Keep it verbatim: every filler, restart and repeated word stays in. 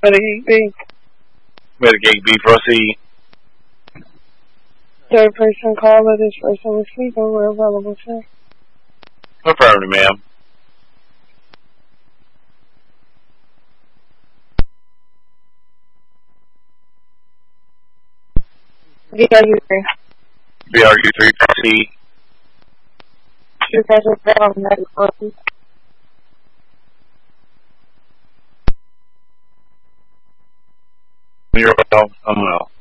Mitigate B. Mitigate B, proceed. Third person caller, this person was speaking. We're available, sir. Affirmative, ma'am. B R U three. B R U three, proceed. Two patients that on medical. You're well. I'm well.